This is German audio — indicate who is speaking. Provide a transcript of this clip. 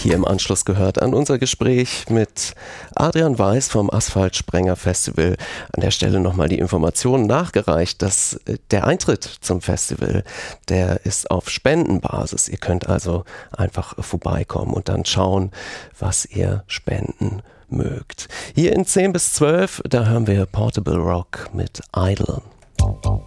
Speaker 1: hier im Anschluss gehört an unser Gespräch mit Adrian Weiß vom Asphaltsprenger Festival. An der Stelle nochmal die Informationen nachgereicht, dass der Eintritt zum Festival, der ist auf Spendenbasis. Ihr könnt also einfach vorbeikommen und dann schauen, was ihr spenden mögt. Hier in 10 bis 12, da hören wir Portable Rock mit Idle.